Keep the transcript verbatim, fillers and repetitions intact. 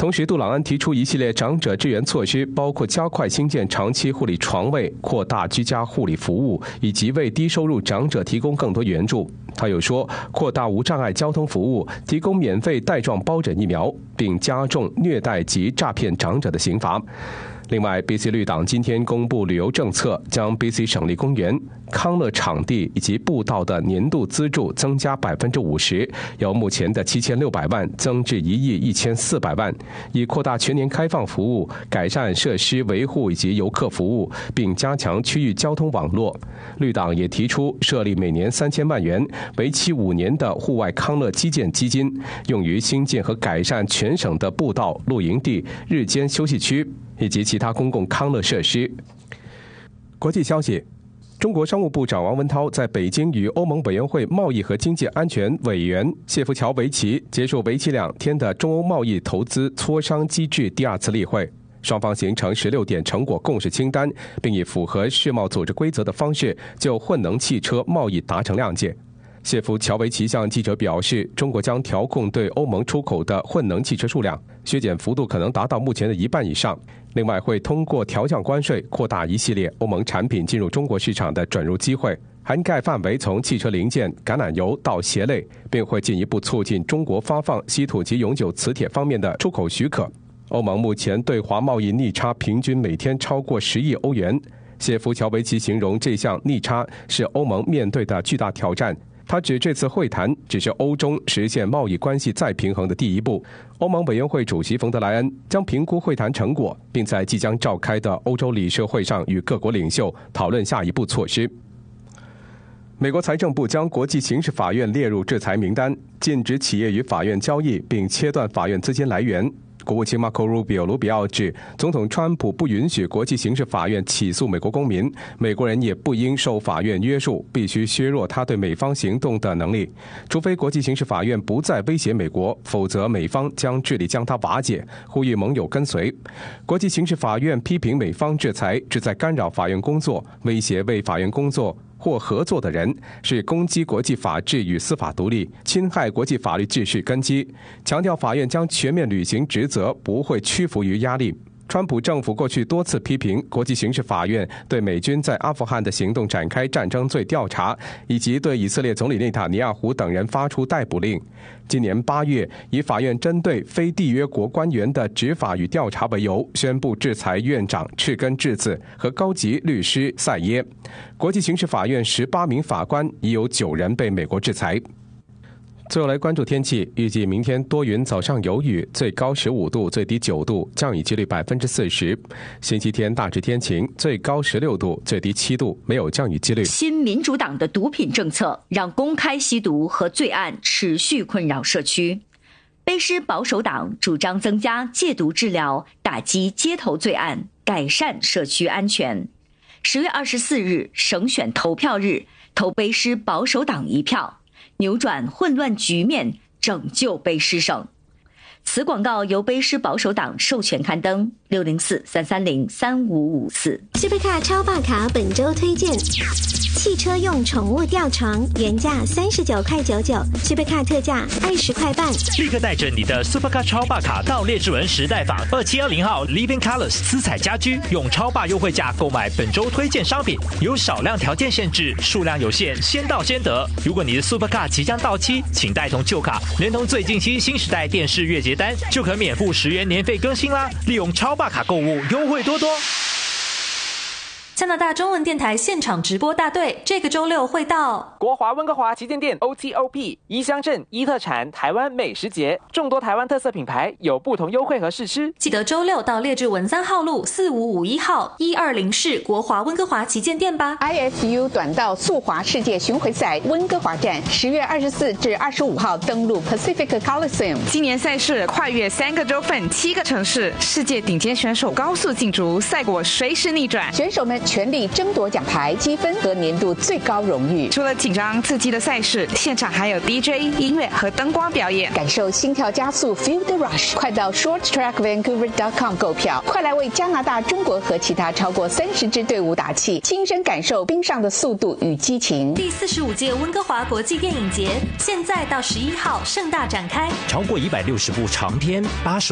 同时，杜朗恩提出一系列长者支援措施，包括加快兴建长期护理床位、扩大居家护理服务，以及为低收入长者提供更多援助。他又说，扩大无障碍交通服务，提供免费带状疱疹疫苗，并加重虐待及诈骗长者的刑罚。另外 ，B C 绿党今天公布旅游政策，将 B C 省立公园、康乐场地以及步道的年度资助增加百分之五十，由目前的七千六百万增至一亿一千四百万，以扩大全年开放服务，改善设施维护以及游客服务，并加强区域交通网络。绿党也提出设立每年三千万元、为期五年的户外康乐基建基金，用于新建和改善全省的步道、露营地、日间休息区以及其他公共康乐设施。国际消息，中国商务部长王文涛在北京与欧盟委员会贸易和经济安全委员谢夫乔维奇结束为期两天的中欧贸易投资磋商机制第二次例会，双方形成十六点成果共识清单，并以符合世贸组织规则的方式就混能汽车贸易达成谅解。谢夫乔维奇向记者表示，中国将调控对欧盟出口的混能汽车数量，削减幅度可能达到目前的一半以上。另外，会通过调降关税，扩大一系列欧盟产品进入中国市场的准入机会，涵盖范围从汽车零件、橄榄油到鞋类，并会进一步促进中国发放稀土及永久磁铁方面的出口许可。欧盟目前对华贸易逆差平均每天超过十亿欧元。谢夫乔维奇形容这项逆差是欧盟面对的巨大挑战。他指这次会谈只是欧中实现贸易关系再平衡的第一步。欧盟委员会主席冯德莱恩将评估会谈成果，并在即将召开的欧洲理事会上与各国领袖讨论下一步措施。美国财政部将国际刑事法院列入制裁名单，禁止企业与法院交易，并切断法院资金来源。国务卿 Marco Rubio 卢比奥指，总统川普不允许国际刑事法院起诉美国公民，美国人也不应受法院约束，必须削弱他对美方行动的能力。除非国际刑事法院不再威胁美国，否则美方将致力将它瓦解，呼吁盟友跟随。国际刑事法院批评美方制裁旨在干扰法院工作，威胁为法院工作或合作的人，是攻击国际法治与司法独立，侵害国际法律秩序根基，强调法院将全面履行职责，不会屈服于压力。川普政府过去多次批评国际刑事法院对美军在阿富汗的行动展开战争罪调查，以及对以色列总理内塔尼亚胡等人发出逮捕令。今年八月，以法院针对非缔约国官员的执法与调查为由，宣布制裁院长赤根智子和高级律师塞耶。国际刑事法院十八名法官已有九人被美国制裁。最后来关注天气，预计明天多云，早上有雨，最高十五度，最低九度，降雨几率百分之四十。星期天大致天晴，最高十六度，最低七度，没有降雨几率。 新民主党的毒品政策让公开吸毒和罪案持续困扰社区。卑诗保守党主张增加戒毒治疗，打击街头罪案，改善社区安全。十月二十四日省选投票日，投卑诗保守党一票，扭转混乱局面，拯救卑诗省。此广告由卑诗保守党授权刊登，六零四三三零三五五四。 Supercar 超霸卡本周推荐：汽车用宠物吊床，原价三十九块九九 ，Supercar 特价二十块半。 立刻带着你的 Supercar 超霸卡到列治文时代坊二七二零号 Living Colors 私彩家居，用超霸优惠价购买本周推荐商品，有少量条件限制，数量有限，先到先得。如果你的 Supercar 即将到期，请带同旧卡，连同最近期新时代电视月结单，就可免付十元年费更新啦！利用超霸卡购物，优惠多多。 加拿大中文电台现场直播大队这个周六会到国华温哥华旗舰店 O T O P 一乡镇一特产台湾美食节，众多台湾特色品牌有不同优惠和试吃， 记得周六到列治文三号路四五五一号一二零室国华温哥华旗舰店吧。 I F U 短道速滑世界巡回赛温哥华站十月二十四至二十五号登陆 Pacific Coliseum， 今年赛事跨越三个州份七个城市，世界顶尖选手高速竞逐，赛果随时逆转， 选手们全力争夺奖牌积分和年度最高荣誉。 除了紧张刺激的赛事，现场还有 D J 音乐和灯光表演， 感受心跳加速 Feel the Rush。 快到 short track vancouver dot com 购票，快来为加拿大、中国和其他超过三十支队伍打气，亲身感受冰上的速度与激情。 第四十五届温哥华国际电影节现在到十一号盛大展开， 超过一百六十部长片，八十